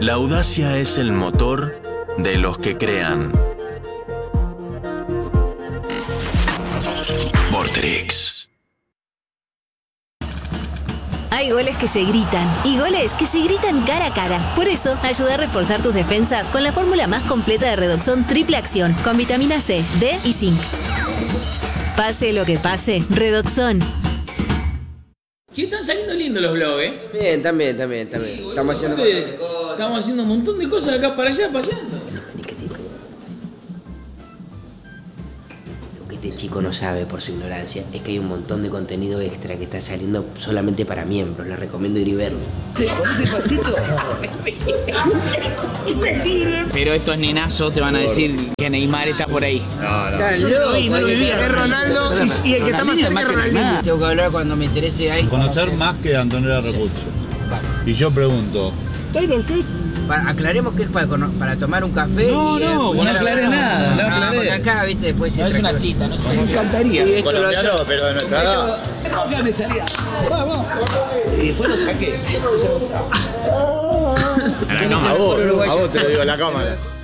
La audacia es el motor de los que crean. Vorterix. Hay goles que se gritan y goles que se gritan cara a cara. Por eso, ayuda a reforzar tus defensas con la fórmula más completa de Redoxon Triple Acción, con vitamina C, D y zinc. Pase lo que pase, Redoxon. Sí, están saliendo lindos los vlogs, ¿eh? Bien, también. Estamos haciendo Estamos haciendo un montón de cosas de acá para allá, paseando. Lo que este chico no sabe por su ignorancia es que hay un montón de contenido extra que está saliendo solamente para miembros. Les recomiendo ir y verlo. Pero estos nenazos te van a decir que Neymar está por ahí. Estás loco, es Ronaldo y el que está más cerca es Ronaldinho. Tengo que hablar cuando me interese ahí. Conocer más que Antonella Repuccio. Y yo pregunto, ¿Taylor Swift? Aclaremos que es para tomar un café. No aclaré nada, no aclaré. Porque acá, viste, después No es una cita, no es una cita. Me encantaría. Colombiano, pero de nuestra edad. Me salía. Vamos. Y después lo saqué. A vos te lo digo en la cámara.